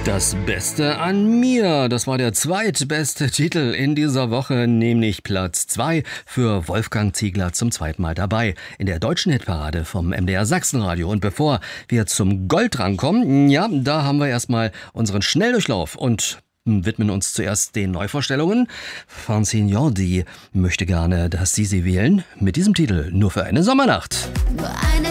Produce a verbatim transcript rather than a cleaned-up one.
Das Beste an mir, das war der zweitbeste Titel in dieser Woche, nämlich Platz zwei für Wolfgang Ziegler, zum zweiten Mal dabei in der deutschen Hitparade vom M D R Sachsenradio. Und bevor wir zum Gold rankommen, ja, da haben wir erstmal unseren Schnelldurchlauf und widmen uns zuerst den Neuvorstellungen. Francine Jordi möchte gerne, dass Sie sie wählen mit diesem Titel, Nur für eine Sommernacht. Nur eine